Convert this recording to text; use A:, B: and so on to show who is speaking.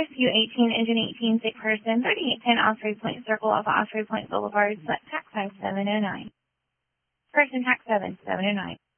A: U-18, Engine 18, sick person, 3810 Osprey Point Circle off Osprey Point Boulevard, tax 5709. Person tax 709.